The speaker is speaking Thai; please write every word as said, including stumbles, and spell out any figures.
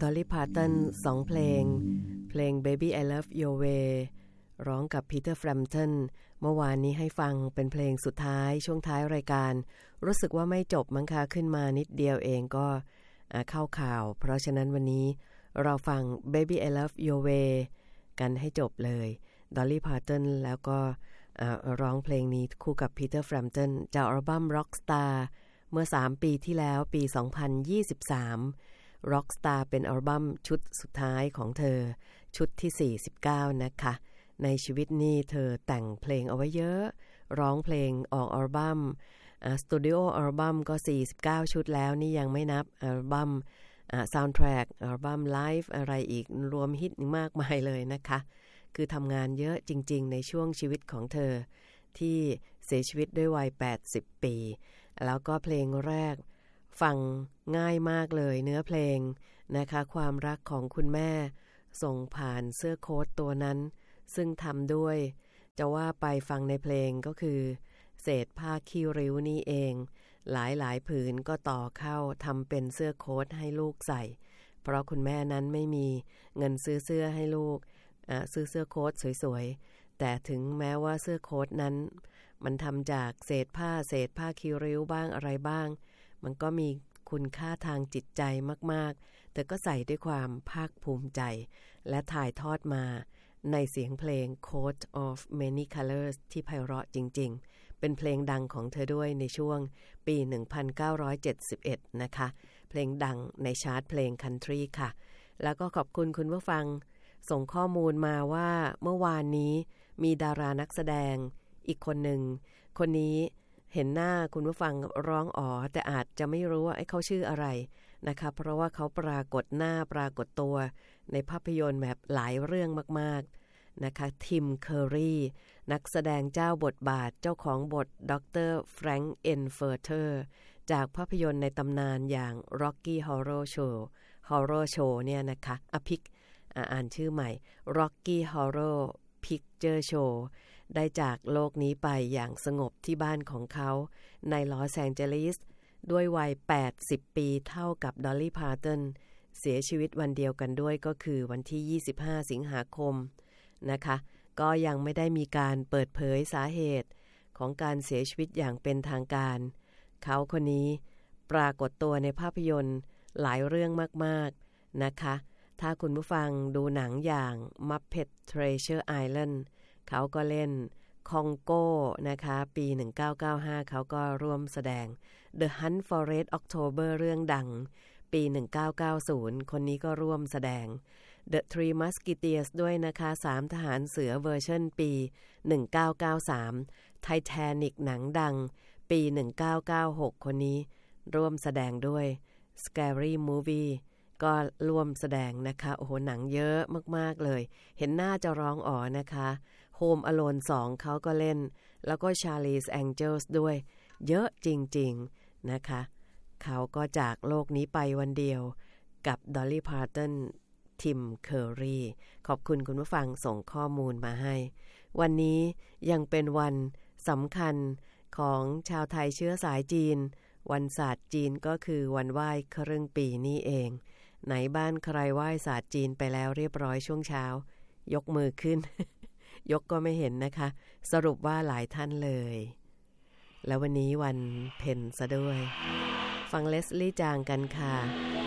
Dolly Parton สองเพลงเพลง Baby I Love Your Way ร้องกับ Peter Frampton เมื่อวานนี้ให้ฟังเป็นเพลงสุดท้ายช่วงท้ายรายการรู้สึกว่าไม่จบมั้งคะขึ้นมานิดเดียวเองก็เข้าข่าวเพราะฉะนั้นวันนี้เราฟัง Baby I Love Your Way กันให้จบเลย Dolly Parton แล้วก็ร้องเพลงนี้คู่กับ Peter Frampton จากอัลบั้ม Rockstar เมื่อสามปีที่แล้วปีสองพันยี่สิบสาม Rockstar เป็นอัลบั้มชุดสุดท้ายของเธอชุดที่สี่สิบเก้านะคะในชีวิตนี้เธอแต่งเพลงเอาไว้เยอะร้องเพลงออกอัลบั้มสตูดิโออัลบั้มก็สี่สิบเก้าชุดแล้วนี่ยังไม่นับอัลบั้มซาวด์แทร็กอัลบั้มไลฟ์อะไรอีกรวมฮิตมากมายเลยนะคะคือทำงานเยอะจริงๆในช่วงชีวิตของเธอที่เสียชีวิตด้วยวัยแปดสิบปีแล้วก็เพลงแรกฟังง่ายมากเลยเนื้อเพลงนะคะความรักของคุณแม่ส่งผ่านเสื้อโค้ทตัวนั้นซึ่งทำด้วยจะว่าไปฟังในเพลงก็คือเศษผ้าคีริ้วนี่เองหลายๆผืนก็ต่อเข้าทำเป็นเสื้อโค้ทให้ลูกใส่เพราะคุณแม่นั้นไม่มีเงินซื้อเสื้อให้ลูกซื้อเสื้อโค้ทสวยๆแต่ถึงแม้ว่าเสื้อโค้ทนั้นมันทำจากเศษผ้าเศษผ้าคีริ้วบ้างอะไรบ้างมันก็มีคุณค่าทางจิตใจมากๆแต่ก็ใส่ด้วยความภาคภูมิใจและถ่ายทอดมาในเสียงเพลง Coat of Many Colors ที่ไพเราะจริงๆเป็นเพลงดังของเธอด้วยในช่วงปีหนึ่งพันเก้าร้อยเจ็ดสิบเอ็ดนะคะเพลงดังในชาร์ตเพลงคันทรีค่ะแล้วก็ขอบคุณคุณผู้ฟังส่งข้อมูลมาว่าเมื่อวานนี้มีดารานักแสดงอีกคนหนึ่งคนนี้เห็นหน้าคุณผู้ฟังร้องอ๋อแต่อาจจะไม่รู้ว่าไอ้เขาชื่ออะไรนะคะเพราะว่าเขาปรากฏหน้าปรากฏตัวในภาพยนตร์แบบหลายเรื่องมากๆนะคะทิมเคอร์รีนักแสดงเจ้าบทบาทเจ้าของบทดรแฟรงค์เอนเฟอร์เทอร์จากภาพยนตร์ในตำนานอย่าง Rocky Horror Show Horror Show เนี่ยนะคะอภิกอ่านชื่อใหม่ Rocky Horror Picture Show ได้จากโลกนี้ไปอย่างสงบที่บ้านของเขาในลอสแองเจลิสด้วยวัยแปดสิบปีเท่ากับดอลลี่พาร์ตันเสียชีวิตวันเดียวกันด้วยก็คือวันที่ยี่สิบห้าสิงหาคมนะคะก็ยังไม่ได้มีการเปิดเผยสาเหตุของการเสียชีวิตอย่างเป็นทางการเขาคนนี้ปรากฏตัวในภาพยนตร์หลายเรื่องมากๆนะคะถ้าคุณผู้ฟังดูหนังอย่าง Muppet Treasure Island เขาก็เล่นคองโก้นะคะปีหนึ่งพันเก้าร้อยเก้าสิบห้าเขาก็ร่วมแสดง The Hunt for Red October เรื่องดังปีหนึ่งพันเก้าร้อยเก้าสิบคนนี้ก็ร่วมแสดง The Three Musketeers ด้วยนะคะสามทหารเสือเวอร์ชันปีหนึ่งพันเก้าร้อยเก้าสิบสาม Titanic หนังดังปีหนึ่งพันเก้าร้อยเก้าสิบหกคนนี้ร่วมแสดงด้วย Scary Movie ก็ร่วมแสดงนะคะโอ้โหหนังเยอะมากๆเลยเห็นหน้าจะร้องอ๋อนะคะ Home Alone สองเขาก็เล่นแล้วก็ Charlie's Angels ด้วยเยอะจริงๆนะคะเขาก็จากโลกนี้ไปวันเดียวกับ Dolly Parton ทิมเคอร์รีขอบคุณคุณผู้ฟังส่งข้อมูลมาให้วันนี้ยังเป็นวันสำคัญของชาวไทยเชื้อสายจีนวันศาสตร์จีนก็คือวันไหว้ครึ่งปีนี่เองไหนบ้านใครไหว้ศาสตร์จีนไปแล้วเรียบร้อยช่วงเช้ายกมือขึ้น ยกก็ไม่เห็นนะคะสรุปว่าหลายท่านเลยแล้ววันนี้วันเพ็ญซะด้วยฟังเลสลี่จางกันค่ะ